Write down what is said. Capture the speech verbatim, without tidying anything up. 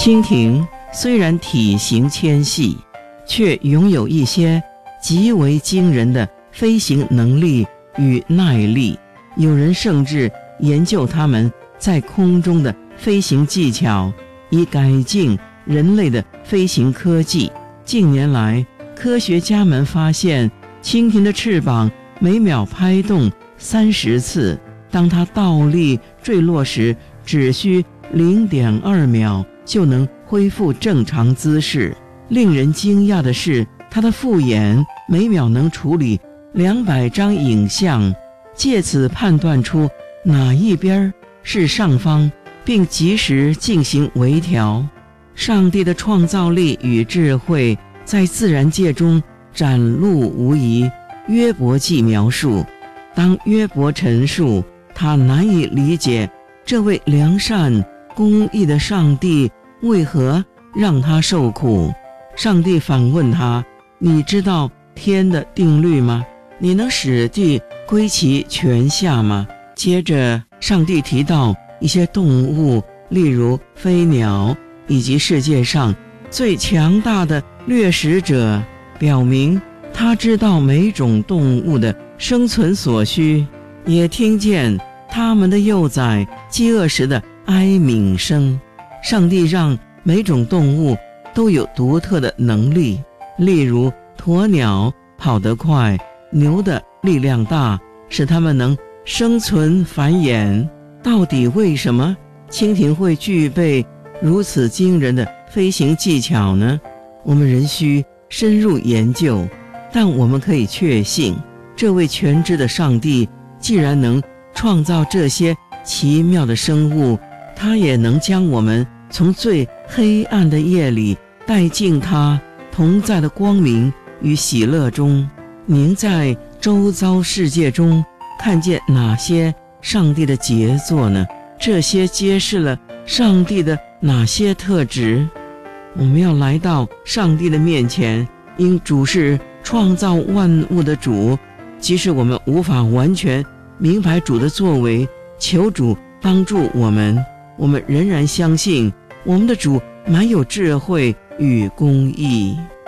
蜻蜓虽然体型纤细，却拥有一些极为惊人的飞行能力与耐力。有人甚至研究它们在空中的飞行技巧，以改进人类的飞行科技。近年来，科学家们发现蜻蜓的翅膀每秒拍动三十次，当它倒立坠落时，只需 零点二秒就能恢复正常姿势。令人惊讶的是，它的复眼每秒能处理两百张影像，借此判断出哪一边是上方，并及时进行微调。上帝的创造力与智慧在自然界中展露无遗。约伯记描述，当约伯陈述他难以理解这位良善公义的上帝为何让他受苦，上帝反问他：你知道天的定律吗？你能使地归其泉下吗？接着上帝提到一些动物，例如飞鸟以及世界上最强大的掠食者，表明他知道每种动物的生存所需，也听见它们的幼崽饥饿时的哀鸣声。上帝让每种动物都有独特的能力，例如鸵鸟跑得快，牛的力量大，使它们能生存繁衍。到底为什么蜻蜓会具备如此惊人的飞行技巧呢？我们仍需深入研究，但我们可以确信，这位全知的上帝既然能创造这些奇妙的生物，他也能将我们从最黑暗的夜里带进他同在的光明与喜乐中。您在周遭世界中看见哪些上帝的杰作呢？这些揭示了上帝的哪些特质？我们要来到上帝的面前，因主是创造万物的主，即使我们无法完全明白主的作为，求主帮助我们，我们仍然相信我们的主满有智慧与公义。